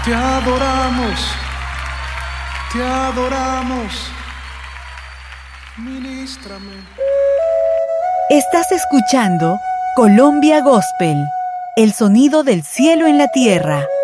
Te adoramos, te adoramos. Ministrame. Estás escuchando Colombia Gospel, el sonido del cielo en la tierra.